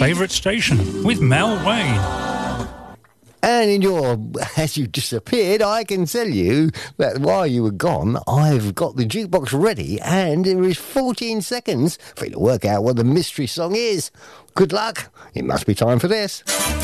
favourite station with Mel Wayne. And as you disappeared, I can tell you that while you were gone, I've got the jukebox ready and there is 14 seconds for you to work out what the mystery song is. Good luck. It must be time for this.